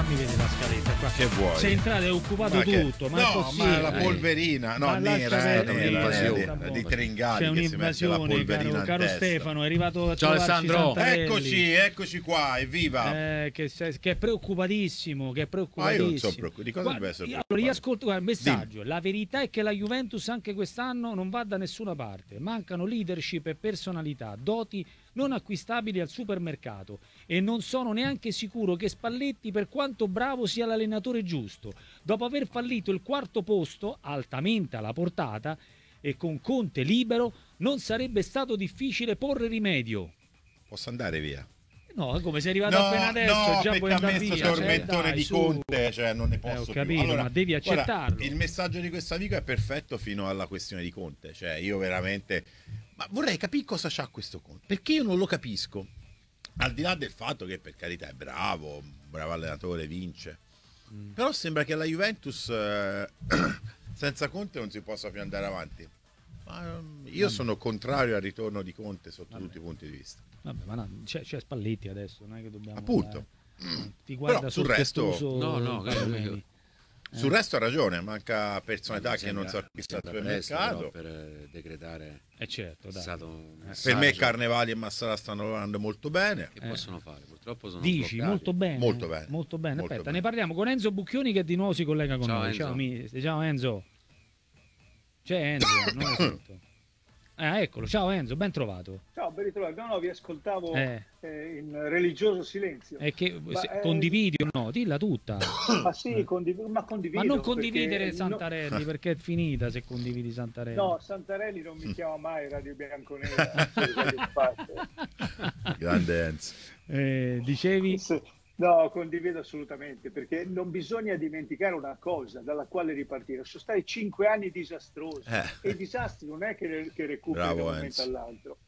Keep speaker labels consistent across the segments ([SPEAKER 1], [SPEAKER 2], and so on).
[SPEAKER 1] fammi vedere la scaletta qua.
[SPEAKER 2] Che vuoi?
[SPEAKER 1] Se entrate è occupato tutto, ma
[SPEAKER 2] no,
[SPEAKER 1] è possibile.
[SPEAKER 2] ma la polverina, no, nera, di Tringali.
[SPEAKER 1] C'è un'invasione, caro Stefano, è arrivato a trovarci Santarelli.
[SPEAKER 2] Eccoci qua, evviva.
[SPEAKER 1] Che è preoccupatissimo, che è preoccupatissimo.
[SPEAKER 2] Ma io non so di cosa deve essere preoccupato.
[SPEAKER 1] Allora, io ascolto, guarda, il messaggio. La verità è che la Juventus anche quest'anno non va da nessuna parte. Mancano leadership e personalità, doti non acquistabili al supermercato, e non sono neanche sicuro che Spalletti, per quanto bravo, sia l'allenatore giusto. Dopo aver fallito il quarto posto, altamente alla portata, e con Conte libero, non sarebbe stato difficile porre rimedio.
[SPEAKER 2] Posso andare via?
[SPEAKER 1] No, come sei arrivato appena adesso, già puoi andare via.
[SPEAKER 2] No, tormentone di Conte, cioè non ne posso
[SPEAKER 1] ho capito,
[SPEAKER 2] più. Allora,
[SPEAKER 1] ma devi accettarlo.
[SPEAKER 2] Guarda, il messaggio di questo amico è perfetto fino alla questione di Conte, cioè io veramente... Ma vorrei capire cosa c'ha questo Conte, perché io non lo capisco. Al di là del fatto che, per carità, è bravo, un bravo allenatore, vince. Però sembra che la Juventus senza Conte non si possa più andare avanti. Ma io sono contrario al ritorno di Conte sotto tutti i punti di vista.
[SPEAKER 1] Vabbè, ma no, c'è Spalletti adesso, non è che dobbiamo...
[SPEAKER 2] Appunto.
[SPEAKER 1] Ti guarda
[SPEAKER 2] però sul resto...
[SPEAKER 1] Sul
[SPEAKER 2] resto ha ragione, manca personalità che non si è acquistata per mercato.
[SPEAKER 3] Per decretare,
[SPEAKER 1] certo, dai.
[SPEAKER 2] Per me Carnevali e Massara stanno lavorando molto bene.
[SPEAKER 3] Che possono fare? Purtroppo sono
[SPEAKER 1] Dici,
[SPEAKER 3] bloccati.
[SPEAKER 1] molto bene.
[SPEAKER 2] Molto bene.
[SPEAKER 1] Molto bene.
[SPEAKER 2] Molto
[SPEAKER 1] Aspetta,
[SPEAKER 2] bene.
[SPEAKER 1] ne parliamo con Enzo Bucchioni, che di nuovo si collega con noi.
[SPEAKER 3] Enzo.
[SPEAKER 1] Ciao Enzo. C'è Enzo, non lo sento. Eccolo, ciao Enzo, ben trovato.
[SPEAKER 4] Ciao, ben ritrovato. No, vi ascoltavo in religioso silenzio.
[SPEAKER 1] Condividi o no? Dilla tutta.
[SPEAKER 4] Ma sì, condivido. Ma
[SPEAKER 1] non condividere Santarelli, perché è finita se condividi Santarelli.
[SPEAKER 4] No, Santarelli non mi chiama mai Radio Bianconera.
[SPEAKER 2] Grande Enzo.
[SPEAKER 1] Dicevi?
[SPEAKER 4] No, condivido assolutamente, perché non bisogna dimenticare una cosa dalla quale ripartire. Sono stati 5 anni disastrosi e i disastri non è che recuperano da un momento all'altro.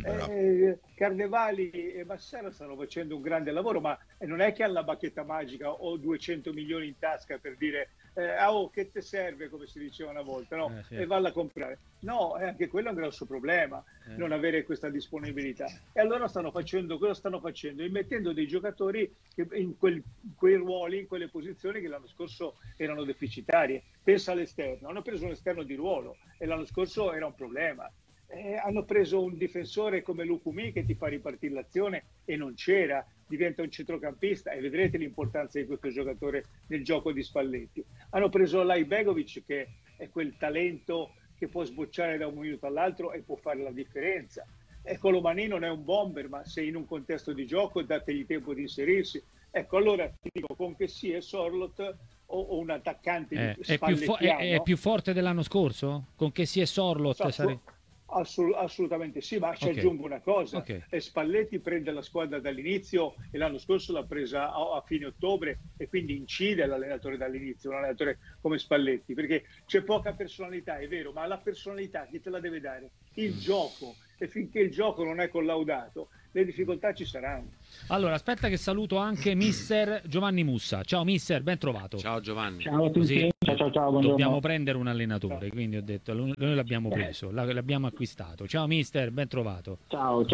[SPEAKER 4] Carnevali e Massara stanno facendo un grande lavoro, ma non è che hanno la bacchetta magica o 200 milioni in tasca per dire che te serve, come si diceva una volta, no?
[SPEAKER 1] Sì.
[SPEAKER 4] E valla a comprare. No, anche quello è un grosso problema, non avere questa disponibilità. E allora stanno facendo cosa stanno facendo? Immettendo dei giocatori in quei ruoli, in quelle posizioni che l'anno scorso erano deficitarie. Pensa all'esterno, hanno preso un esterno di ruolo e l'anno scorso era un problema. Hanno preso un difensore come Lukumi che ti fa ripartire l'azione e non c'era, diventa un centrocampista e vedrete l'importanza di questo giocatore nel gioco di Spalletti. Hanno preso Begovic, che è quel talento che può sbocciare da un minuto all'altro e può fare la differenza. Colomani non è un bomber, ma se in un contesto di gioco dategli tempo di inserirsi. Ecco, allora ti dico, con che sia Sorloth o un attaccante
[SPEAKER 1] è più forte dell'anno scorso? Con che sia Sorloth?
[SPEAKER 4] Assolutamente sì, ma ci aggiungo una cosa. Spalletti prende la squadra dall'inizio e l'anno scorso l'ha presa a fine ottobre e quindi incide l'allenatore dall'inizio, un allenatore come Spalletti, perché c'è poca personalità, è vero, ma la personalità chi te la deve dare? Il gioco, e finché il gioco non è collaudato le difficoltà ci saranno.
[SPEAKER 1] Allora, aspetta che saluto anche mister Giovanni Mussa. Ciao mister, ben trovato.
[SPEAKER 3] Ciao Giovanni.
[SPEAKER 5] Ciao a tutti. Ciao,
[SPEAKER 1] dobbiamo prendere un allenatore, quindi ho detto, noi l'abbiamo preso, l'abbiamo acquistato. Ciao mister, ben trovato.
[SPEAKER 5] Ciao.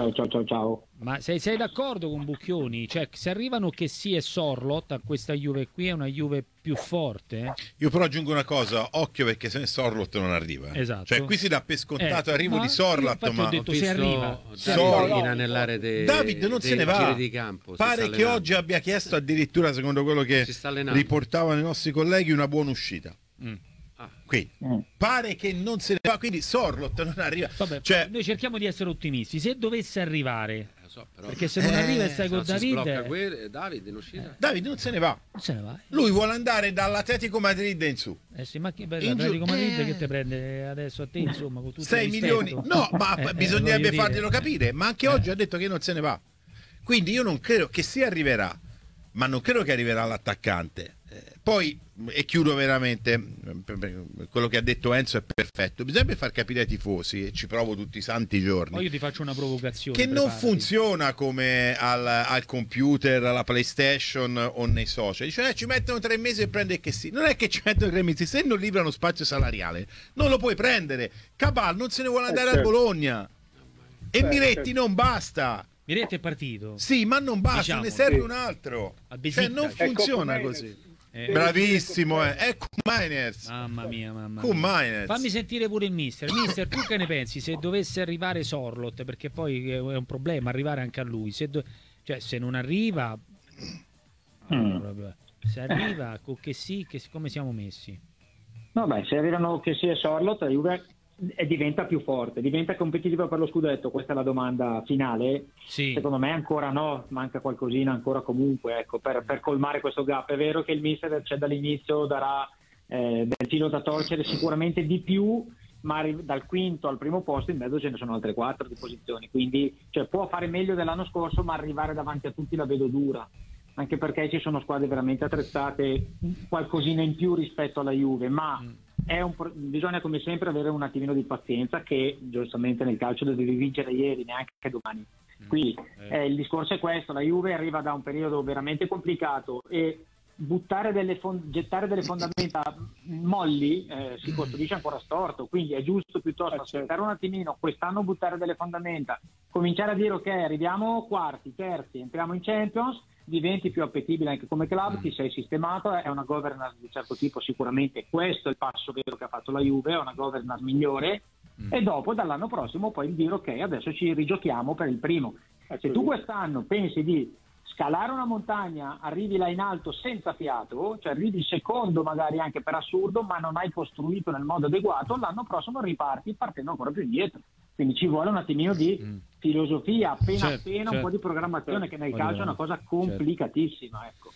[SPEAKER 1] Ma sei d'accordo con Bucchioni? Cioè, se arrivano che sì e Sorloth a questa Juve qui, è una Juve più forte?
[SPEAKER 2] Io però aggiungo una cosa, occhio, perché se ne Sorloth non arriva.
[SPEAKER 1] Esatto.
[SPEAKER 2] Cioè qui si dà per scontato arrivo di Sorloth, ma
[SPEAKER 1] ho detto se arriva.
[SPEAKER 3] Inanellare
[SPEAKER 2] David non se ne va.
[SPEAKER 3] Di campo,
[SPEAKER 2] pare che oggi abbia chiesto addirittura, secondo quello che riportavano i nostri colleghi, una buona uscita. Quindi pare che non se ne va, quindi Sorloth non arriva.
[SPEAKER 1] Vabbè,
[SPEAKER 2] cioè,
[SPEAKER 1] noi cerchiamo di essere ottimisti. Se dovesse arrivare, però, perché se non arriva e stai con
[SPEAKER 3] David in uscita.
[SPEAKER 2] David non se ne va.
[SPEAKER 1] Non se ne va.
[SPEAKER 2] Lui vuole andare dall'Atletico Madrid in su.
[SPEAKER 1] Sì, ma l'Atletico Madrid che te prende adesso a te, insomma, con tutto
[SPEAKER 2] 6 milioni. No, ma bisognerebbe farglielo capire. Ma anche oggi ha detto che non se ne va. Quindi io non credo che si arriverà, ma non credo che arriverà l'attaccante. Poi, e chiudo veramente, quello che ha detto Enzo è perfetto, bisogna far capire ai tifosi, e ci provo tutti i santi giorni,
[SPEAKER 1] poi io ti faccio una provocazione,
[SPEAKER 2] che non funziona come al computer, alla PlayStation o nei social. Cioè ci mettono 3 mesi e prende che sì, non è che ci mettono 3 mesi, se non librano spazio salariale non lo puoi prendere. Cabal non se ne vuole andare a Bologna e Miretti non basta.
[SPEAKER 1] Mi rete è partito.
[SPEAKER 2] Sì, ma non basta,
[SPEAKER 1] Diciamo,
[SPEAKER 2] ne serve
[SPEAKER 4] sì.
[SPEAKER 2] un altro.
[SPEAKER 1] A
[SPEAKER 2] Cioè,
[SPEAKER 1] Besiktas.
[SPEAKER 2] non funziona
[SPEAKER 4] Ecco,
[SPEAKER 2] così.
[SPEAKER 1] Eh,
[SPEAKER 2] Bravissimo, è Kuminers.
[SPEAKER 1] Mamma mia, mamma mia.
[SPEAKER 2] Kuminers.
[SPEAKER 1] Fammi sentire pure il mister. Mister, tu che ne pensi se dovesse arrivare Sorloth? Perché poi è un problema arrivare anche a lui. Cioè, se non arriva, se arriva, che sì, come siamo messi?
[SPEAKER 5] No, beh, se arrivano che sia Sorloth, la Juve diventa più forte, diventa competitiva per lo scudetto. Questa è la domanda finale.
[SPEAKER 1] Sì.
[SPEAKER 5] Secondo me ancora no, manca qualcosina ancora comunque, ecco, per colmare questo gap. È vero che il mister dall'inizio darà del filo da torcere sicuramente di più, ma dal quinto al primo posto in mezzo ce ne sono altre 4 di posizioni, quindi cioè, può fare meglio dell'anno scorso, ma arrivare davanti a tutti la vedo dura, anche perché ci sono squadre veramente attrezzate qualcosina in più rispetto alla Juve, ma bisogna come sempre avere un attimino di pazienza, che giustamente nel calcio devi vincere ieri, neanche domani. Quindi il discorso è questo: la Juve arriva da un periodo veramente complicato e gettare delle fondamenta molli si costruisce ancora storto, quindi è giusto piuttosto aspettare un attimino, quest'anno buttare delle fondamenta, cominciare a dire ok, arriviamo quarti, terzi, entriamo in Champions, diventi più appetibile anche come club, ti sei sistemato, è una governance di certo tipo, sicuramente questo è il passo vero che ha fatto la Juve, è una governance migliore, e dopo dall'anno prossimo poi dire ok, adesso ci rigiochiamo per il primo. Se tu quest'anno pensi di scalare una montagna, arrivi là in alto senza fiato, cioè arrivi secondo magari anche per assurdo, ma non hai costruito nel modo adeguato, l'anno prossimo riparti partendo ancora più indietro. Quindi ci vuole un attimino di filosofia, appena un po' di programmazione, che nel calcio è una cosa complicatissima, ecco.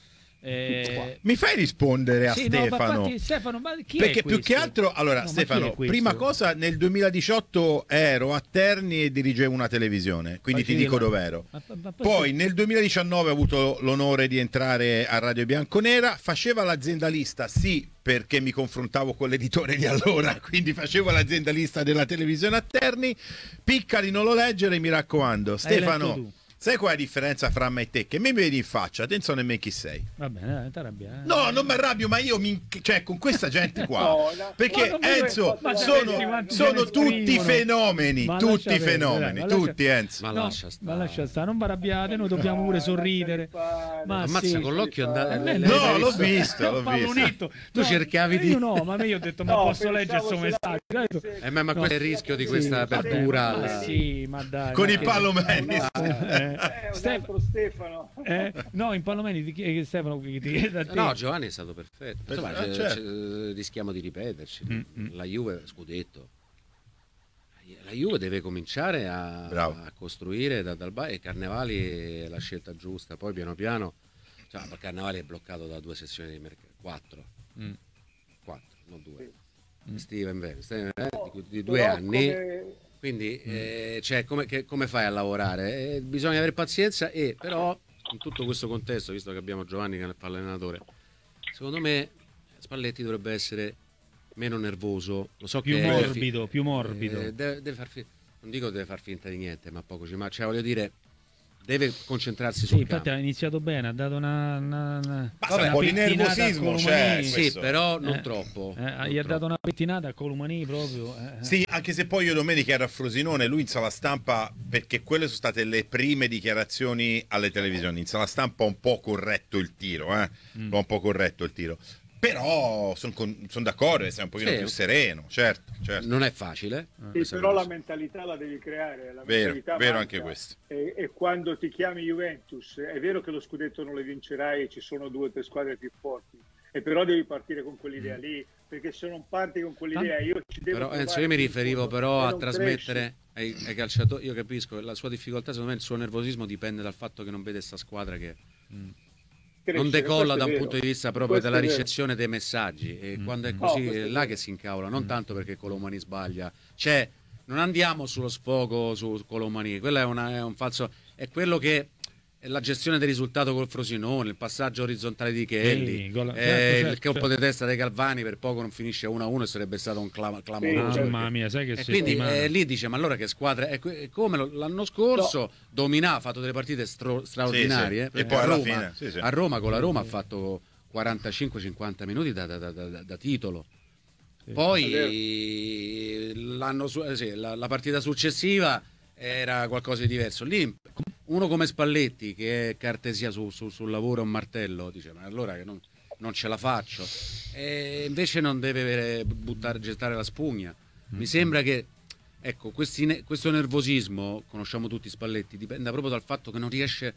[SPEAKER 2] Mi fai rispondere a
[SPEAKER 1] sì,
[SPEAKER 2] Stefano?
[SPEAKER 1] No, ma Stefano, ma chi
[SPEAKER 2] perché
[SPEAKER 1] è
[SPEAKER 2] più che altro, allora,
[SPEAKER 1] no,
[SPEAKER 2] Stefano, prima cosa, nel 2018 ero a Terni e dirigevo una televisione, quindi ti dico dov'ero. Poi nel 2019 ho avuto l'onore di entrare a Radio Bianconera, faceva l'aziendalista, sì, perché mi confrontavo con l'editore di allora, quindi facevo l'aziendalista della televisione a Terni. Piccali non lo leggere, mi raccomando. Stefano, sai qual è la differenza fra me e te? Che me mi vedi in faccia, te non so nemmeno chi sei.
[SPEAKER 1] Va bene, ti arrabbia.
[SPEAKER 2] No, non mi arrabbio, ma io cioè con questa gente qua. Perché Enzo, sono tutti fenomeni, tutti fenomeni, tutti Enzo.
[SPEAKER 1] Ma lascia stare, non vi arrabbiate, noi dobbiamo pure sorridere. Ma
[SPEAKER 3] ammazza con l'occhio andare.
[SPEAKER 2] No, l'ho visto, l'ho visto.
[SPEAKER 3] Tu cercavi di...
[SPEAKER 1] No, ma io ho detto, ma posso leggere il suo messaggio?
[SPEAKER 3] Ma questo è il rischio di questa apertura.
[SPEAKER 1] Sì, ma dai.
[SPEAKER 2] Con i Palomeni.
[SPEAKER 4] Stefano.
[SPEAKER 1] No, in Palomeni Stefano ti chiede a te.
[SPEAKER 3] No, Giovanni è stato perfetto. Insomma, rischiamo di ripeterci. La Juve scudetto. La Juve deve cominciare a costruire dal e Carnevali è la scelta giusta. Poi piano piano, cioè, Carnevali è bloccato da 2 sessioni di mercato, 4, non 2. Estiva inverno, di 2 anni. Quindi cioè, come fai a lavorare? Bisogna avere pazienza, e però in tutto questo contesto, visto che abbiamo Giovanni che fa l'allenatore, secondo me Spalletti dovrebbe essere meno nervoso, lo so,
[SPEAKER 1] più
[SPEAKER 3] che
[SPEAKER 1] più morbido.
[SPEAKER 3] Non dico deve far finta di niente, ma poco ci cioè, voglio dire, deve concentrarsi
[SPEAKER 1] sul
[SPEAKER 3] campo.
[SPEAKER 1] Infatti ha iniziato bene, ha dato una
[SPEAKER 2] un po' di nervosismo c'è,
[SPEAKER 3] sì, però non troppo.
[SPEAKER 1] Gli ha dato una pettinata a Colomani proprio.
[SPEAKER 2] Sì, anche se poi io domenica ero a Frosinone, lui in sala stampa, perché quelle sono state le prime dichiarazioni alle televisioni, in sala stampa un po' corretto il tiro, un po' corretto il tiro. Però sono d'accordo, sei un pochino più sereno, certo.
[SPEAKER 3] Non è facile.
[SPEAKER 4] Però la mentalità la devi creare.
[SPEAKER 2] Vero anche questo.
[SPEAKER 4] E quando ti chiami Juventus, è vero che lo scudetto non le vincerai e ci sono 2 o 3 squadre più forti, e però devi partire con quell'idea lì, perché se non parti con quell'idea io ci devo...
[SPEAKER 3] Però Enzo, io mi riferivo però a trasmettere ai calciatori, io capisco la sua difficoltà, secondo me il suo nervosismo dipende dal fatto che non vede sta squadra che... non decolla da un punto di vista proprio della ricezione dei messaggi, e quando è così è là che si incavola, non tanto perché Colomani sbaglia, cioè non andiamo sullo sfogo su Colomani, quello è un falso, è quello che è la gestione del risultato col Frosinone, il passaggio orizzontale di Chelli, il colpo di testa dei Galvani, per poco non finisce 1-1 e sarebbe stato un clamoroso.
[SPEAKER 1] Mamma mia, sai che
[SPEAKER 3] e quindi lì dice, ma allora che squadra è come l'anno scorso dominava, ha fatto delle partite straordinarie,
[SPEAKER 2] e poi alla fine
[SPEAKER 3] a Roma, con la Roma ha fatto 45-50 minuti da titolo. Poi la partita successiva era qualcosa di diverso. Lì uno come Spalletti, che è cartesia sul lavoro, un martello, dice ma allora che non ce la faccio, e invece non deve gettare la spugna. Mi sembra che, ecco, questo nervosismo, conosciamo tutti Spalletti, dipende proprio dal fatto che non riesce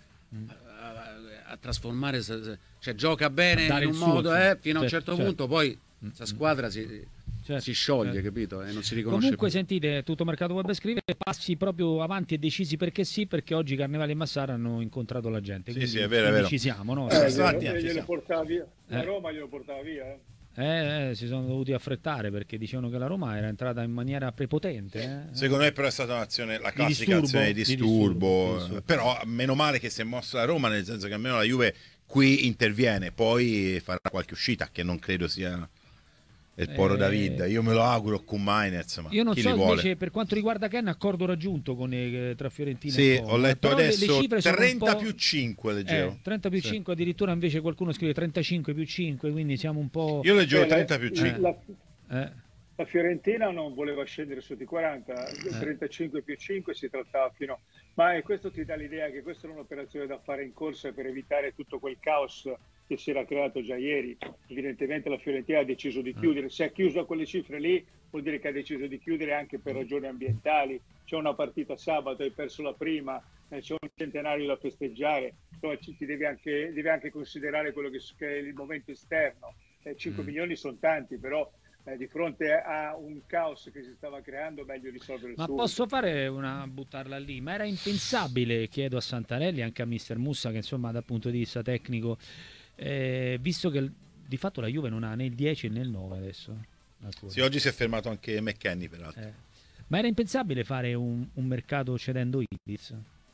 [SPEAKER 3] a trasformare, cioè gioca bene in un modo fino a un certo punto, poi questa squadra si scioglie, capito? E non si riconosce
[SPEAKER 1] Comunque
[SPEAKER 3] più.
[SPEAKER 1] sentite, Tutto Mercato Web scrive passi proprio avanti e decisi perché sì, perché oggi Carnevale e Massara hanno incontrato la gente.
[SPEAKER 2] Sì, è vero.
[SPEAKER 1] Ci siamo, no?
[SPEAKER 4] Glielo portava via. La Roma glielo portava via.
[SPEAKER 1] Si sono dovuti affrettare perché dicevano che la Roma era entrata in maniera prepotente.
[SPEAKER 2] Secondo me però è stata un'azione, la classica azione di disturbo. Però meno male che si è mossa la Roma, nel senso che almeno la Juve qui interviene, poi farà qualche uscita che non credo sia il Poro David. Io me lo auguro con Mainez, ma
[SPEAKER 1] io non
[SPEAKER 2] chi
[SPEAKER 1] so
[SPEAKER 2] li vuole?
[SPEAKER 1] invece per quanto riguarda Ken, accordo raggiunto tra Fiorentina
[SPEAKER 2] sì,
[SPEAKER 1] e Como.
[SPEAKER 2] Ho letto
[SPEAKER 1] però
[SPEAKER 2] adesso
[SPEAKER 1] le cifre
[SPEAKER 2] 30 più 5 leggevo.
[SPEAKER 1] 30 più 5, addirittura invece qualcuno scrive 35 più 5, quindi siamo un po'...
[SPEAKER 2] Io leggevo 30 più 5.
[SPEAKER 4] La Fiorentina non voleva scendere sotto i 40, 35 più 5 si trattava fino... Ma questo ti dà l'idea che questa era un'operazione da fare in corsa per evitare tutto quel caos che si era creato già ieri. Evidentemente la Fiorentina ha deciso di chiudere. Se ha chiuso a quelle cifre lì vuol dire che ha deciso di chiudere anche per ragioni ambientali. C'è una partita sabato, hai perso la prima, c'è un centenario da festeggiare. Insomma, devi anche considerare quello che è il momento esterno. 5 milioni sono tanti, però di fronte a un caos che si stava creando meglio risolvere
[SPEAKER 1] Ma
[SPEAKER 4] subito.
[SPEAKER 1] posso fare buttarla lì? Ma era impensabile, chiedo a Santarelli, anche a mister Mussa, che insomma dal punto di vista tecnico, visto che di fatto la Juve non ha né il 10 né il 9 adesso.
[SPEAKER 2] Sì, oggi si è fermato anche McKennie peraltro.
[SPEAKER 1] Ma era impensabile fare un mercato cedendo Ildiz?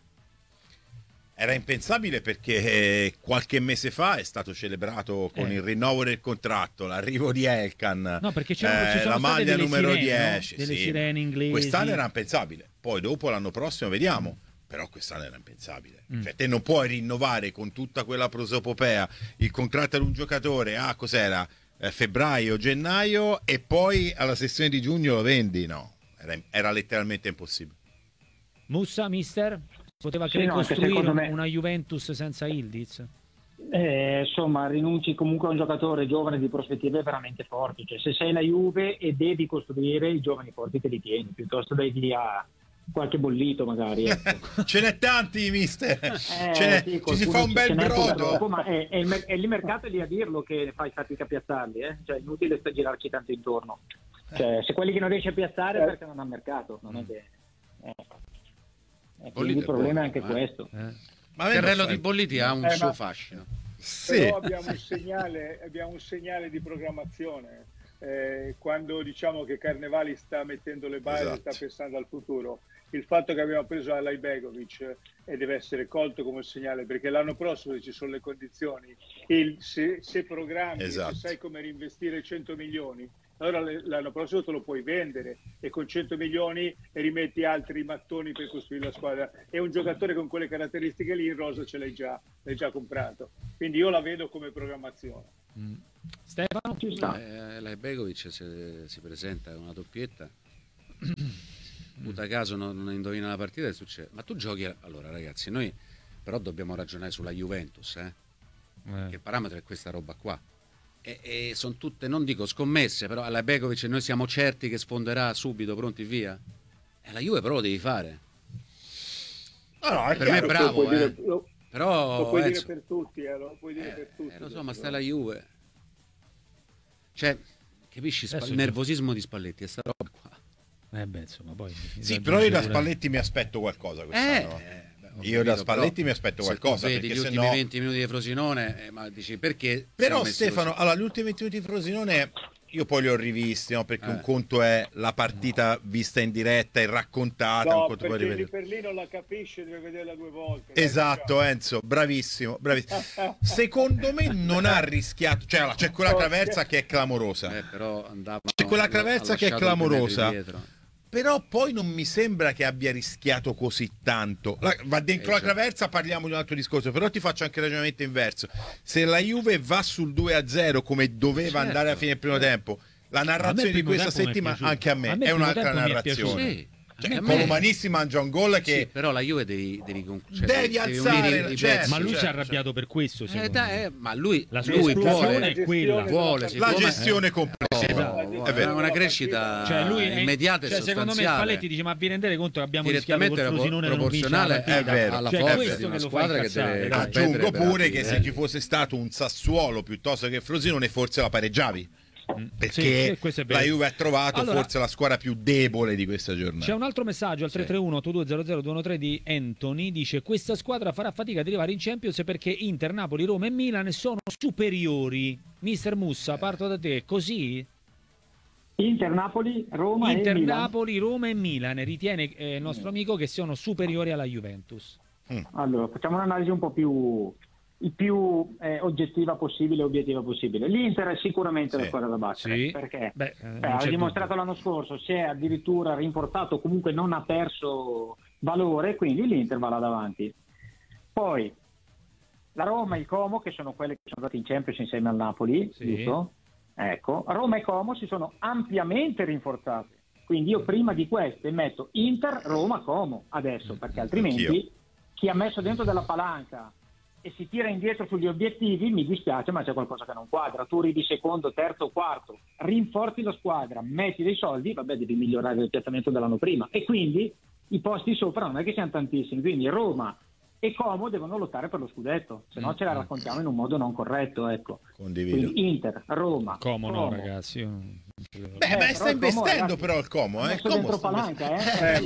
[SPEAKER 2] Era impensabile perché qualche mese fa è stato celebrato con il rinnovo del contratto, l'arrivo di Elkan,
[SPEAKER 1] no, perché ci sono
[SPEAKER 2] la maglia numero
[SPEAKER 1] sirene,
[SPEAKER 2] 10.
[SPEAKER 1] No? Delle sirene inglesi.
[SPEAKER 2] Quest'anno era impensabile, poi dopo l'anno prossimo vediamo, però quest'anno era impensabile. Cioè te non puoi rinnovare con tutta quella prosopopea il contratto di un giocatore a cos'era? Febbraio, gennaio, e poi alla sessione di giugno lo vendi, no, era letteralmente impossibile.
[SPEAKER 1] Mussa, mister? Poteva costruire una Juventus senza Ildiz?
[SPEAKER 5] Insomma, rinunci comunque a un giocatore giovane di prospettive veramente forti. Cioè, se sei la Juve e devi costruire, i giovani forti te li tieni, piuttosto dai via qualche bollito magari. Ecco.
[SPEAKER 2] Ce n'è tanti, mister. Sì, ci si fa un bel brodo.
[SPEAKER 5] Ma è il mercato è lì a dirlo che fai fatica a piazzarli. Cioè, è inutile girarci tanto intorno. Cioè, se quelli che non riesci a piazzare perché non ha mercato, non è che... Quindi il problema è anche questo.
[SPEAKER 3] Ma il terreno di Bolliti ha un suo fascino.
[SPEAKER 2] Sì.
[SPEAKER 4] Però abbiamo un segnale di programmazione. Quando diciamo che Carnevali sta mettendo le basi,
[SPEAKER 2] esatto,
[SPEAKER 4] sta pensando al futuro, il fatto che abbiamo preso Alai Begovic deve essere colto come un segnale, perché l'anno prossimo ci sono le condizioni, se programmi,
[SPEAKER 2] esatto,
[SPEAKER 4] se sai come reinvestire 100 milioni, allora l'anno prossimo te lo puoi vendere e con 100 milioni rimetti altri mattoni per costruire la squadra, e un giocatore con quelle caratteristiche lì in rosa ce l'hai già comprato, quindi io la vedo come programmazione.
[SPEAKER 1] Stefano?
[SPEAKER 5] Ci sta.
[SPEAKER 3] La Begovic si presenta con una doppietta, butta caso non indovina la partita e succede. Ma tu giochi allora, ragazzi, noi però dobbiamo ragionare sulla Juventus, che parametro è questa roba qua, e sono tutte, non dico scommesse, però alla Begovic noi siamo certi che sfonderà subito, pronti via, e la Juve però lo devi fare. Per me è bravo, però
[SPEAKER 4] lo puoi dire per tutti, lo puoi dire per tutti.
[SPEAKER 3] Lo so, ma sta la Juve, cioè, capisci il nervosismo di Spalletti è sta roba qua.
[SPEAKER 1] Insomma, poi
[SPEAKER 2] sì, però io da Spalletti mi aspetto qualcosa quest'anno. Io da Spalletti mi aspetto qualcosa.
[SPEAKER 3] Se tu vedi gli ultimi 20 minuti di Frosinone, ma dici perché?
[SPEAKER 2] Però Stefano, allora, gli ultimi 20 minuti di Frosinone io poi li ho rivisti, no? Perché un conto è la partita vista in diretta e raccontata, un conto poi
[SPEAKER 4] perché per lì non la capisce, deve vederla 2 volte.
[SPEAKER 2] Esatto, Enzo, bravissimo. Secondo me non ha rischiato, cioè c'è quella traversa che è clamorosa.
[SPEAKER 3] Però
[SPEAKER 2] c'è quella traversa che è clamorosa. Però poi non mi sembra che abbia rischiato così tanto. Va dentro la traversa, parliamo di un altro discorso, però ti faccio anche il ragionamento inverso. Se la Juve va sul 2-0 come doveva andare a fine del primo tempo, la narrazione di questa settimana anche a me è un'altra narrazione. Cioè, Colomanissimi mangia un gol che...
[SPEAKER 3] Sì, però la Juve devi
[SPEAKER 2] alzare,
[SPEAKER 1] ma lui si è arrabbiato per questo,
[SPEAKER 3] ma lui
[SPEAKER 1] la sua esplosione è quella.
[SPEAKER 2] La gestione complessiva.
[SPEAKER 3] È vero, una crescita immediata e sostanziale.
[SPEAKER 1] Secondo me Spalletti dice: ma vi rendete conto che abbiamo rischiato col Frosinone
[SPEAKER 3] proporzionale alla forza di una squadra che deve
[SPEAKER 2] aggiungo pure che se ci fosse stato un Sassuolo piuttosto che Frosinone forse la pareggiavi. Perché la Juve ha trovato forse la squadra più debole di questa giornata.
[SPEAKER 1] C'è un altro messaggio al 331-8200-213 di Anthony, dice: questa squadra farà fatica ad arrivare in Champions perché Inter, Napoli, Roma e Milan sono superiori. Mister Mussa, parto da te, così?
[SPEAKER 5] Inter, Napoli, Roma e Milan.
[SPEAKER 1] Napoli, Roma e Milan ritiene il nostro amico che siano superiori alla Juventus.
[SPEAKER 5] Allora, facciamo un'analisi un po' più oggettiva possibile, obiettiva possibile. L'Inter è sicuramente la squadra da battere, perché ha dimostrato l'anno scorso, si è addirittura rinforzato, comunque non ha perso valore, quindi l'Inter va là davanti. Poi la Roma e il Como, che sono quelle che sono andate in Champions insieme al Napoli, giusto? Ecco, Roma e Como si sono ampiamente rinforzate, quindi io prima di queste metto Inter, Roma, Como adesso, perché altrimenti chi ha messo dentro della palanca e si tira indietro sugli obiettivi, mi dispiace, ma c'è qualcosa che non quadra. Tu arrivi secondo, terzo, quarto, rinforzi la squadra, metti dei soldi, vabbè, devi migliorare il piazzamento dell'anno prima. E quindi i posti sopra non è che siano tantissimi. Quindi Roma e Como devono lottare per lo scudetto, se no ce la raccontiamo in un modo non corretto, ecco.
[SPEAKER 2] Condivido.
[SPEAKER 5] Quindi Inter, Roma,
[SPEAKER 1] Como no, ragazzi.
[SPEAKER 2] Sta investendo però il Como,
[SPEAKER 5] dentro palanca,
[SPEAKER 4] c'è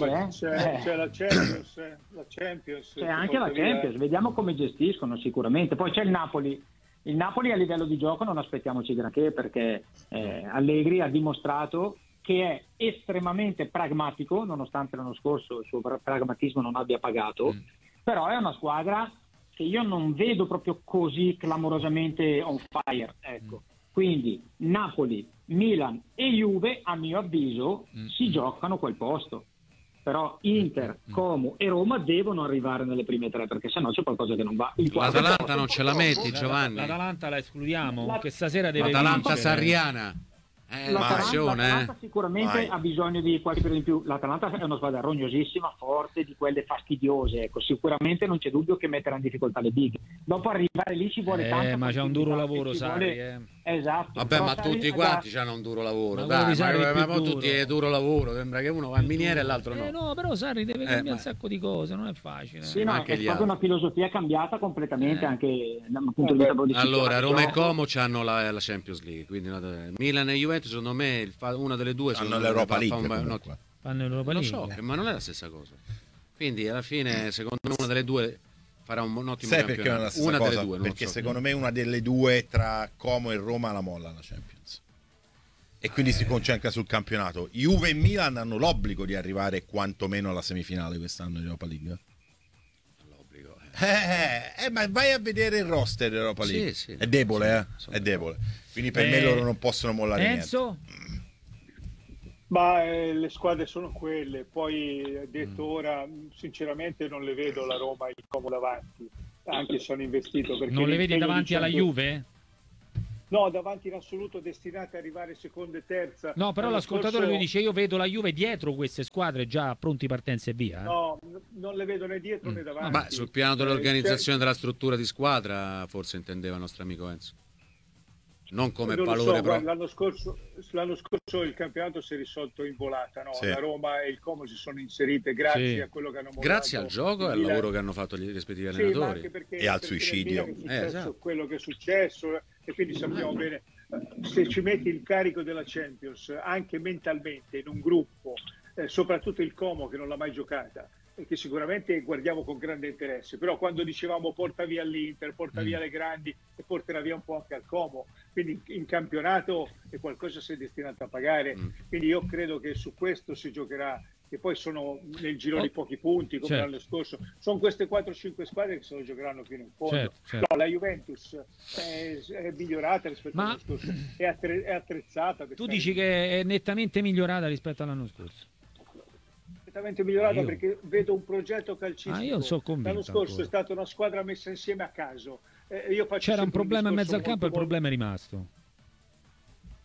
[SPEAKER 4] la Champions,
[SPEAKER 5] c'è anche la Champions, vediamo come gestiscono sicuramente. Poi c'è il Napoli a livello di gioco non aspettiamoci granché, perché Allegri ha dimostrato che è estremamente pragmatico, nonostante l'anno scorso il suo pragmatismo non abbia pagato, però è una squadra che io non vedo proprio così clamorosamente on fire, ecco. Quindi Napoli, Milan e Juve, a mio avviso, si giocano quel posto. Però Inter, Como e Roma devono arrivare nelle prime tre, perché sennò c'è qualcosa che non va.
[SPEAKER 3] L'Atalanta non ce la metti, Giovanni?
[SPEAKER 1] L'Atalanta la escludiamo, che stasera deve
[SPEAKER 3] l'Atalanta
[SPEAKER 1] vincere.
[SPEAKER 3] Sarriana.
[SPEAKER 5] L'Atalanta sicuramente ha bisogno di qualche periodi in più. L'Atalanta è una squadra rognosissima, forte, di quelle fastidiose, ecco. Sicuramente non c'è dubbio che metterà in difficoltà le big. Dopo arrivare lì ci vuole tanto,
[SPEAKER 1] ma c'è un duro lavoro, Sarri.
[SPEAKER 5] Esatto.
[SPEAKER 3] Vabbè, ma tutti quanti hanno un duro lavoro, dai, ma tutti è duro lavoro, sembra che uno va al miniere e l'altro no.
[SPEAKER 1] No, però Sarri deve cambiare un sacco di cose, non è facile.
[SPEAKER 5] Sì, no, è proprio una filosofia cambiata completamente anche dal punto di vista politico.
[SPEAKER 3] Allora, Roma e Como hanno la Champions League, quindi Milan e Juventus, secondo me una delle due
[SPEAKER 2] hanno l'Europa League.
[SPEAKER 1] Fanno l'Europa League.
[SPEAKER 3] Lo so, ma non è la stessa cosa. Quindi alla fine, secondo me, una delle due farà un ottimo campionato.
[SPEAKER 2] Perché non è la stessa cosa? Delle due, perché secondo me una delle due tra Como e Roma la molla la Champions. E quindi si concentra sul campionato. Juve e Milan hanno l'obbligo di arrivare quantomeno alla semifinale quest'anno in Europa League.
[SPEAKER 3] L'obbligo.
[SPEAKER 2] Ma vai a vedere il roster dell'Europa League.
[SPEAKER 3] Sì.
[SPEAKER 2] È debole, È debole. Quindi per me loro non possono mollare
[SPEAKER 1] Enzo?
[SPEAKER 2] niente.
[SPEAKER 4] Ma le squadre sono quelle, poi detto ora, sinceramente non le vedo la Roma e il Como davanti, anche se hanno investito. Perché
[SPEAKER 1] non le vedi davanti alla Juve?
[SPEAKER 4] No, davanti in assoluto destinate ad arrivare seconda e terza.
[SPEAKER 1] No, però l'ascoltatore lui dice: io vedo la Juve dietro queste squadre già pronti partenza e via.
[SPEAKER 4] No, non le vedo né dietro né davanti.
[SPEAKER 3] Ma sul piano dell'organizzazione della struttura di squadra forse intendeva il nostro amico Enzo. Non come valore, però.
[SPEAKER 4] L'anno scorso il campionato si è risolto in volata, no? La Roma e il Como si sono inserite grazie a quello che hanno mostrato.
[SPEAKER 3] Grazie al gioco e al lavoro che hanno fatto gli rispettivi allenatori.
[SPEAKER 2] E al suicidio.
[SPEAKER 4] Esatto. Quello che è successo, e quindi sappiamo bene, se ci metti il carico della Champions anche mentalmente in un gruppo, soprattutto il Como che non l'ha mai giocata, e che sicuramente guardiamo con grande interesse, però quando dicevamo porta via l'Inter, porta via le grandi e porterà via un po' anche al Como, quindi in campionato è qualcosa si è destinato a pagare, quindi io credo che su questo si giocherà, e poi sono nel giro di pochi punti come l'anno scorso, sono queste 4-5 squadre che se lo giocheranno fino in fondo. Certo. No, la Juventus è migliorata rispetto all'anno scorso, è attrezzata.
[SPEAKER 1] Tu dici che è nettamente migliorata rispetto all'anno scorso?
[SPEAKER 4] Migliorata perché vedo un progetto calcistico.
[SPEAKER 1] Io sono convinto.
[SPEAKER 4] L'anno scorso è stata una squadra messa insieme a caso. C'era
[SPEAKER 1] un problema in mezzo al campo e il problema è rimasto.
[SPEAKER 4] No,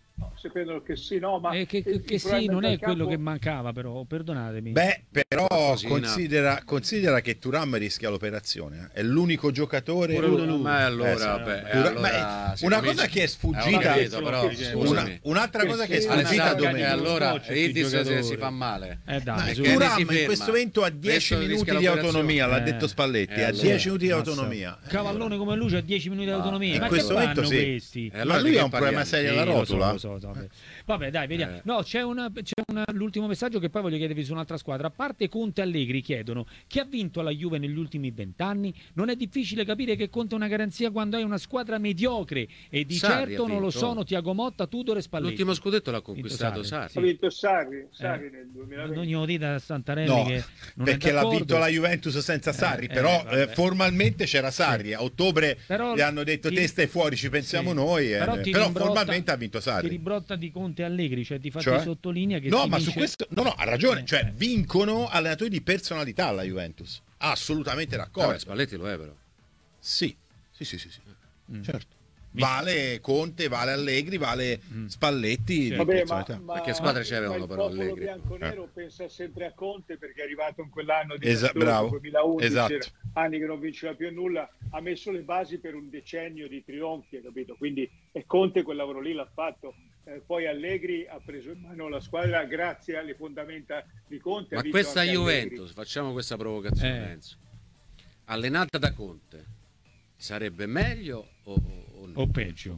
[SPEAKER 4] sapendo che sì, no, ma
[SPEAKER 1] che sì, non è quello che mancava, però perdonatemi.
[SPEAKER 2] Beh, però considera che Thuram rischia l'operazione, è l'unico giocatore.
[SPEAKER 3] Ma allora,
[SPEAKER 2] una cosa che è sfuggita, un'altra cosa che è sfuggita domenica.
[SPEAKER 3] Allora si fa male.
[SPEAKER 2] Thuram in questo momento ha 10 minuti di autonomia, l'ha detto Spalletti, ha 10 minuti di autonomia.
[SPEAKER 1] Cavallone come lui ha 10 minuti di autonomia.
[SPEAKER 2] In questo momento sì.
[SPEAKER 1] Questi?
[SPEAKER 2] Ma lui ha un problema serio alla rotola.
[SPEAKER 1] Lo so. Vabbè, dai, vediamo. No, c'è l'ultimo messaggio che poi voglio chiedervi su un'altra squadra. A parte Conte e Allegri chiedono chi ha vinto alla Juve negli ultimi 20 anni. Non è difficile capire che Conte è una garanzia quando hai una squadra mediocre e di certo non lo sono Thiago Motta, Tudor e Spalletti.
[SPEAKER 3] L'ultimo scudetto l'ha conquistato Sarri.
[SPEAKER 4] Ha vinto Sarri nel 2020.
[SPEAKER 1] Non glielo dite a Santarelli che non
[SPEAKER 2] perché l'ha vinto la Juventus senza Sarri, però formalmente c'era Sarri. A ottobre gli hanno detto te stai fuori, ci pensiamo noi, però formalmente ha vinto Sarri.
[SPEAKER 1] Ti ribrotta di Conte e Allegri, cioè di fatto sottolinea che
[SPEAKER 2] ma su questo ha ragione, cioè vincono allenatori di personalità alla Juventus, assolutamente d'accordo.
[SPEAKER 3] Spalletti lo è però.
[SPEAKER 2] Sì. Certo. Vale Conte, vale Allegri, vale Spalletti.
[SPEAKER 4] Vabbè,
[SPEAKER 3] ma che squadre c'erano però Allegri?
[SPEAKER 4] Il popolo bianconero pensa sempre a Conte perché è arrivato in quell'anno di
[SPEAKER 2] 2011,
[SPEAKER 4] anni che non vinceva più nulla, ha messo le basi per un decennio di trionfi, capito? Quindi Conte quel lavoro lì l'ha fatto. Poi Allegri ha preso in mano la squadra grazie alle fondamenta di Conte.
[SPEAKER 3] Ma questa Juventus, facciamo questa provocazione, Enzo, allenata da Conte, sarebbe meglio o
[SPEAKER 1] peggio?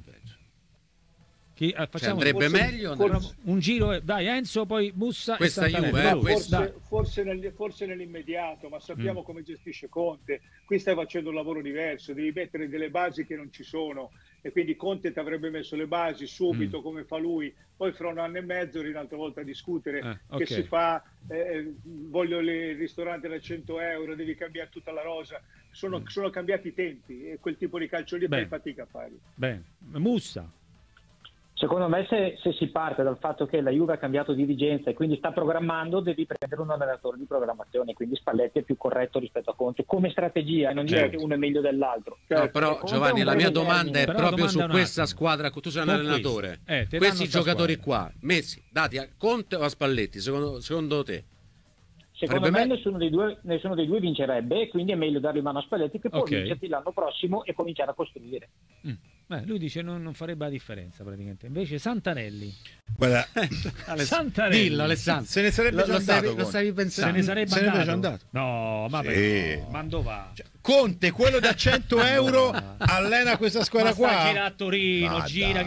[SPEAKER 3] Andrebbe meglio
[SPEAKER 1] un giro, dai Enzo, poi Mussa
[SPEAKER 3] questa
[SPEAKER 1] e
[SPEAKER 3] Juve,
[SPEAKER 4] forse nell'immediato, ma sappiamo come gestisce Conte. Qui stai facendo un lavoro diverso, devi mettere delle basi che non ci sono e quindi Conte ti avrebbe messo le basi subito come fa lui, poi fra un anno e mezzo un'altra volta a discutere che si fa, voglio il ristorante da 100 euro, devi cambiare tutta la rosa, sono cambiati i tempi e quel tipo di calcio lì fai fatica a farlo.
[SPEAKER 1] Bene, Mussa.
[SPEAKER 5] Secondo me se si parte dal fatto che la Juve ha cambiato dirigenza e quindi sta programmando, devi prendere un allenatore di programmazione, quindi Spalletti è più corretto rispetto a Conte come strategia, e non dire che uno è meglio dell'altro.
[SPEAKER 3] No, però Giovanni, la mia domanda è proprio su questa squadra. Tu sei un allenatore, questi giocatori qua messi, dati a Conte o a Spalletti, secondo te?
[SPEAKER 5] Secondo me nessuno dei due vincerebbe, e quindi è meglio dargli mano a Spalletti che può vincerti l'anno prossimo e cominciare a costruire.
[SPEAKER 1] Lui dice non farebbe la differenza praticamente. Invece Santarelli.
[SPEAKER 2] Guarda,
[SPEAKER 1] Santarelli.
[SPEAKER 3] Dillo Alessandro.
[SPEAKER 2] Se ne sarebbe già andato.
[SPEAKER 3] Lo stavi pensando.
[SPEAKER 1] Se ne sarebbe già andato. No, vabbè.
[SPEAKER 2] Sì.
[SPEAKER 1] Ma dove va?
[SPEAKER 2] Conte, quello da 100 euro, allena questa squadra qua.
[SPEAKER 1] Gira a Torino,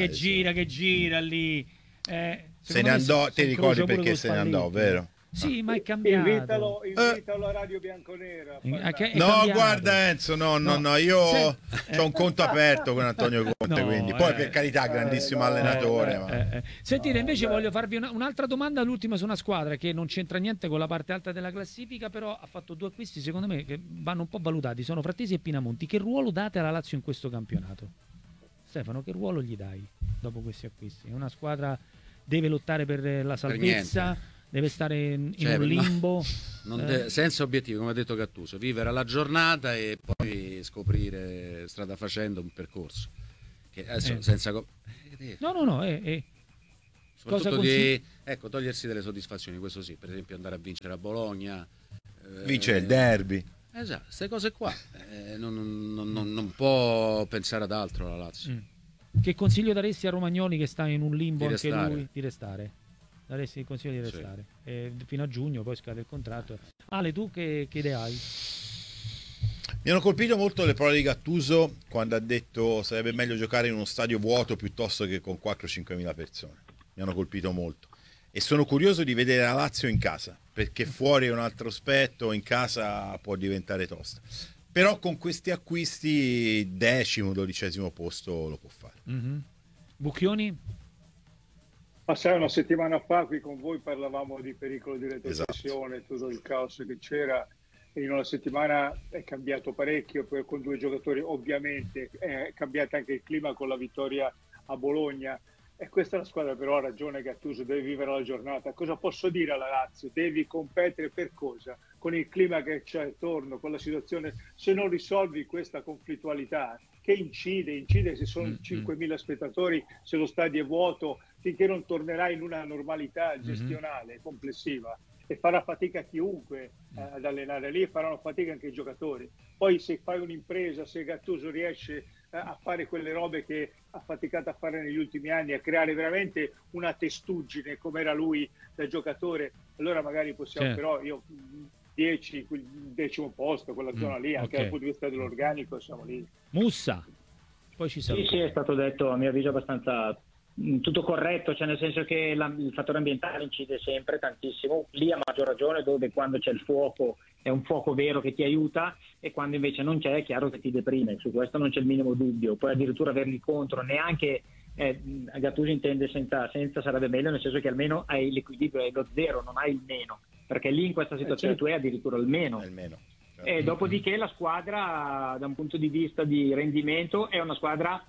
[SPEAKER 1] gira lì.
[SPEAKER 2] Se ne andò, ti ricordi perché se ne andò, vero?
[SPEAKER 1] Sì, ma è cambiato.
[SPEAKER 4] Invitalo a Radio Bianconera.
[SPEAKER 2] No, guarda Enzo, no, io ho un conto aperto con Antonio Conte, quindi poi per carità, grandissimo allenatore.
[SPEAKER 1] Sentite, invece voglio farvi un'altra domanda, l'ultima su una squadra che non c'entra niente con la parte alta della classifica, però ha fatto 2 acquisti secondo me che vanno un po' valutati, sono Frattesi e Pinamonti. Che ruolo date alla Lazio in questo campionato? Stefano, che ruolo gli dai dopo questi acquisti? È una squadra deve lottare per la salvezza? Deve stare in un limbo
[SPEAKER 3] senza obiettivi, come ha detto Gattuso, vivere alla giornata e poi scoprire strada facendo un percorso che adesso senza soprattutto togliersi delle soddisfazioni, questo sì, per esempio andare a vincere a Bologna,
[SPEAKER 2] vincere il derby,
[SPEAKER 3] esatto, queste cose qua non può pensare ad altro la Lazio.
[SPEAKER 1] Che consiglio daresti a Romagnoli che sta in un limbo anche lui di restare? Daresti il consiglio di restare fino a giugno, poi scade il contratto. Ale, tu che idee hai?
[SPEAKER 2] Mi hanno colpito molto le parole di Gattuso quando ha detto sarebbe meglio giocare in uno stadio vuoto piuttosto che con 4-5 mila persone. Mi hanno colpito molto e sono curioso di vedere la Lazio in casa, perché fuori è un altro aspetto, in casa può diventare tosta, però con questi acquisti 10º, 12º posto lo può fare.
[SPEAKER 1] Bucchioni?
[SPEAKER 4] Ma sai, una settimana fa qui con voi parlavamo di pericolo di retrocessione, tutto il caos che c'era, e in una settimana è cambiato parecchio, poi con 2 giocatori ovviamente è cambiato anche il clima con la vittoria a Bologna, e questa è la squadra, però ha ragione Gattuso, deve vivere la giornata. Cosa posso dire alla Lazio? Devi competere per cosa? Con il clima che c'è attorno, con la situazione, se non risolvi questa conflittualità che incide se sono 5.000 spettatori, se lo stadio è vuoto, finché non tornerà in una normalità gestionale complessiva, e farà fatica chiunque ad allenare lì, e faranno fatica anche i giocatori. Poi se fai un'impresa, se Gattuso riesce a fare quelle robe che ha faticato a fare negli ultimi anni, a creare veramente una testuggine come era lui da giocatore, allora magari possiamo, però io 10, il 10° posto, quella zona lì, anche dal punto di vista dell'organico siamo lì.
[SPEAKER 1] Mussa, poi ci saluta.
[SPEAKER 5] Sì, è stato detto a mio avviso abbastanza tutto corretto, cioè nel senso che il fattore ambientale incide sempre tantissimo, lì a maggior ragione, dove quando c'è il fuoco è un fuoco vero che ti aiuta, e quando invece non c'è è chiaro che ti deprime, su questo non c'è il minimo dubbio. Poi addirittura averli contro, neanche Gattuso intende senza sarebbe meglio, nel senso che almeno hai l'equilibrio, hai lo zero, non hai il meno, perché lì in questa situazione tu hai addirittura il meno. E dopodiché la squadra, da un punto di vista di rendimento, è una squadra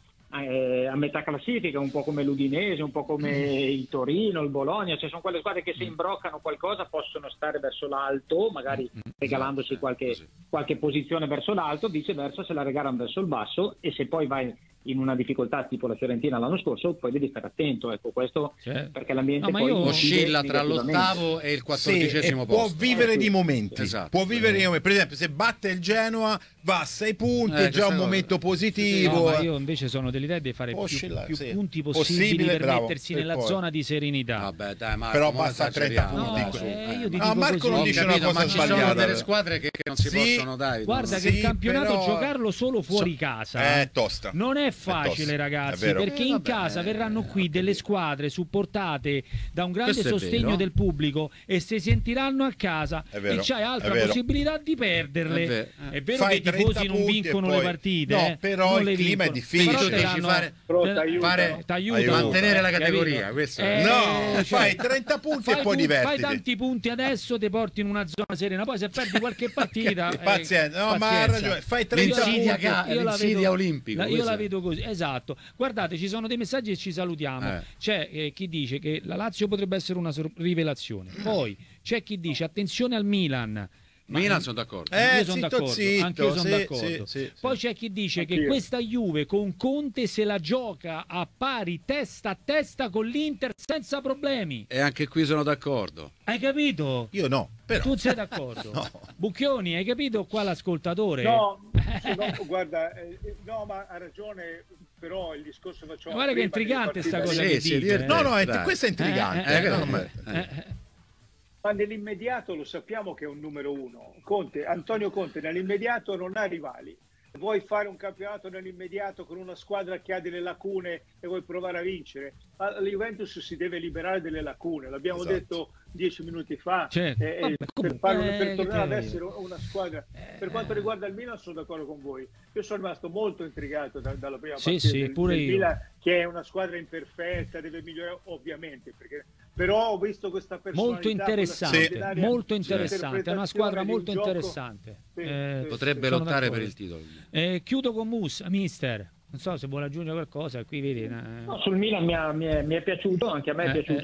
[SPEAKER 5] a metà classifica, un po' come l'Udinese, un po' come il Torino, il Bologna, cioè sono quelle squadre che se imbroccano qualcosa possono stare verso l'alto, magari regalandosi qualche posizione verso l'alto, viceversa se la regalano verso il basso, e se poi vai in una difficoltà tipo la Fiorentina l'anno scorso, poi devi stare attento, ecco, questo perché l'ambiente poi
[SPEAKER 3] oscilla tra l'8° e il 14° posto.
[SPEAKER 2] Può vivere di momenti,
[SPEAKER 3] esatto.
[SPEAKER 2] Per esempio se batte il Genoa va a 6 punti, è già un momento positivo.
[SPEAKER 1] Ma io invece sono dell'idea di fare più punti possibili per mettersi nella zona di serenità.
[SPEAKER 3] Vabbè, dai, Marco,
[SPEAKER 2] però basta 30 punti.
[SPEAKER 1] Io ti dico
[SPEAKER 2] Marco
[SPEAKER 1] così.
[SPEAKER 2] non dice una cosa
[SPEAKER 3] ma ci
[SPEAKER 2] sbagliata.
[SPEAKER 3] sono delle squadre che non si possono dare.
[SPEAKER 1] Guarda che il campionato giocarlo solo fuori casa
[SPEAKER 2] è tosta.
[SPEAKER 1] non è facile, ragazzi, perché in casa verranno qui delle squadre supportate da un grande sostegno del pubblico, e se sentiranno a casa e c'hai altra possibilità di perderle. È vero che i tifosi non vincono le partite,
[SPEAKER 2] però il clima è difficile.
[SPEAKER 3] Mantenere la categoria, questo
[SPEAKER 2] fai 30 punti e poi divertiti.
[SPEAKER 1] Fai tanti punti adesso, ti porti in una zona serena, poi se perdi qualche partita
[SPEAKER 2] pazienza, ma ha ragione, fai 30 punti.
[SPEAKER 3] L'insidia olimpica,
[SPEAKER 1] io la vedo così, esatto. Guardate, ci sono dei messaggi e ci salutiamo. C'è chi dice che la Lazio potrebbe essere una rivelazione, poi c'è chi dice attenzione al Milan.
[SPEAKER 3] Sono d'accordo.
[SPEAKER 1] Io sono d'accordo, anche io sono d'accordo. Poi c'è chi dice che questa Juve con Conte se la gioca a pari, testa a testa con l'Inter senza problemi.
[SPEAKER 3] E anche qui sono d'accordo.
[SPEAKER 1] Hai capito?
[SPEAKER 2] Io no, però.
[SPEAKER 1] Tu sei d'accordo? No. Bucchioni, hai capito qua l'ascoltatore?
[SPEAKER 4] No, guarda, no, ma ha ragione, però il discorso facciamo.
[SPEAKER 1] Guarda che è intrigante sta cosa che dice.
[SPEAKER 2] Questo è intrigante.
[SPEAKER 4] Ma nell'immediato lo sappiamo che è un numero 1. Antonio Conte nell'immediato non ha rivali. Vuoi fare un campionato nell'immediato con una squadra che ha delle lacune e vuoi provare a vincere? La Juventus si deve liberare delle lacune, l'abbiamo detto 10 minuti fa, per tornare ad essere una squadra. Per quanto riguarda il Milan sono d'accordo con voi, io sono rimasto molto intrigato dalla prima partita del Milan, che è una squadra imperfetta, deve migliorare ovviamente, però ho visto questa personalità
[SPEAKER 1] molto interessante, è una squadra molto interessante.
[SPEAKER 3] Potrebbe lottare per il titolo.
[SPEAKER 1] Chiudo con mister. Non so se vuole aggiungere qualcosa, qui vedi.
[SPEAKER 5] No, sul Milan mi è piaciuto, anche a me è piaciuto,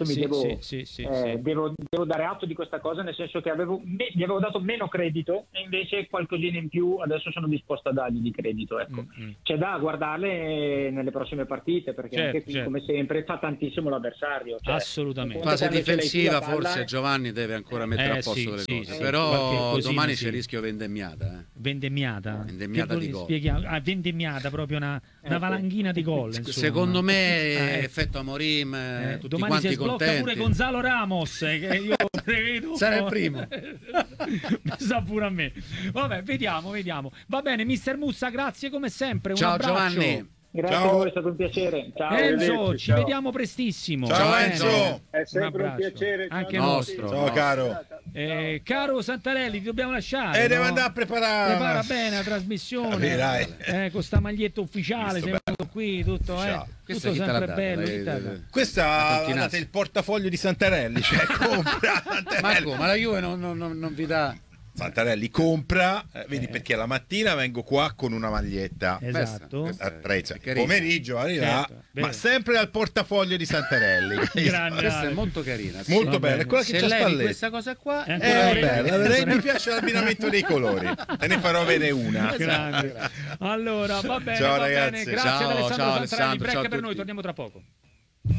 [SPEAKER 5] devo dare atto di questa cosa, nel senso che gli avevo dato meno credito e invece qualcosina in più adesso sono disposto a dargli di credito. Ecco. C'è da guardarle nelle prossime partite, perché anche qui, come sempre, fa tantissimo l'avversario.
[SPEAKER 1] Assolutamente.
[SPEAKER 3] Fase difensiva forse Giovanni deve ancora mettere a posto delle cose, però domani c'è il rischio vendemmiata.
[SPEAKER 1] Vendemmiata
[SPEAKER 3] di gol.
[SPEAKER 1] Vendemmiata, proprio una valanghina di gol.
[SPEAKER 3] Secondo me effetto Amorim, tutti
[SPEAKER 1] domani
[SPEAKER 3] quanti
[SPEAKER 1] si sblocca
[SPEAKER 3] contenti.
[SPEAKER 1] pure Gonzalo Ramos, che io prevedo
[SPEAKER 3] sarà il primo.
[SPEAKER 1] Sa pure a me. Vabbè, vediamo. Va bene, mister Mussa, grazie come sempre. Un
[SPEAKER 3] ciao
[SPEAKER 1] abbraccio.
[SPEAKER 3] Giovanni.
[SPEAKER 5] Grazie a voi, è stato un piacere. Ciao
[SPEAKER 1] Enzo, ci vediamo prestissimo.
[SPEAKER 2] Ciao Enzo.
[SPEAKER 4] È sempre un piacere.
[SPEAKER 1] Anche
[SPEAKER 3] nostro.
[SPEAKER 2] Ciao caro.
[SPEAKER 1] Caro Santarelli, ti dobbiamo lasciare.
[SPEAKER 2] Devo andare a preparare.
[SPEAKER 1] Prepara bene la trasmissione. Con sta maglietta ufficiale, sei venuto qui, tutto
[SPEAKER 3] Questo
[SPEAKER 1] sempre bello.
[SPEAKER 2] Questa date il portafoglio di Santarelli, cioè compra.
[SPEAKER 3] Marco, ma la Juve non vi dà
[SPEAKER 2] Santarelli compra, vedi perché la mattina vengo qua con una maglietta
[SPEAKER 1] esatto,
[SPEAKER 2] pomeriggio arriva, certo, ma sempre al portafoglio di Santarelli.
[SPEAKER 3] Questa è molto carina,
[SPEAKER 2] molto bella, è quella che c'è Spalletti.
[SPEAKER 3] Questa cosa qua
[SPEAKER 2] è bella, mi piace l'abbinamento dei colori, te ne farò vedere una.
[SPEAKER 1] Grande. Allora va bene,
[SPEAKER 2] ciao
[SPEAKER 1] va
[SPEAKER 2] ragazzi,
[SPEAKER 1] bene. Grazie ad Alessandro Santarelli, break
[SPEAKER 3] ciao
[SPEAKER 1] per noi, torniamo tra poco.